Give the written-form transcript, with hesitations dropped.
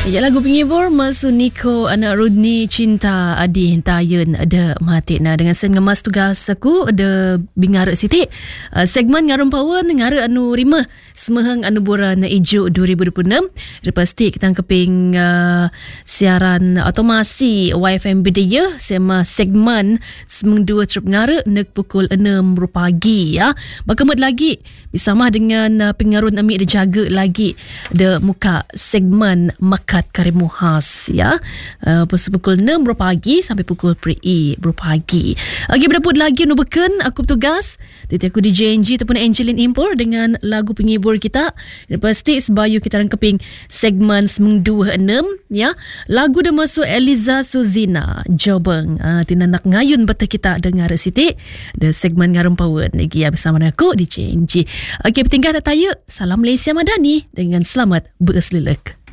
Ya, lagu penghibur Mas Niko anak Rudni cinta adi tayen ada mati na dengan sen ngemas tugas aku ada bingara siti segmen ngarum pawan ngara anu rima semehang anu buran ijo 2026 pasti kita keping siaran otomasi YFM Bidaya sema segmen semeng dua trip ngara nek pukul 6 pagi ya bakamat lagi bersama dengan pengarun amik dijaga lagi de muka segmen makat karimu khas ya pukul 6 pagi sampai pukul 3 pagi. Lagi beraput lagi nu beken aku bertugas tadi aku DJ NG ataupun Angelin Impor dengan lagu penghibur kita. Dan pasti sebayu kita orang keping segmen semeng 26 ya. Lagu dah masuk Eliza Suzina Jobeng. Tina nak ngayun betul kita dengar siti the segmen ngarum pawan lagi ya bersama dengan aku DJ NG. Okey, bertinggal tak tanya. Salam Malaysia Madani dengan selamat berselelek.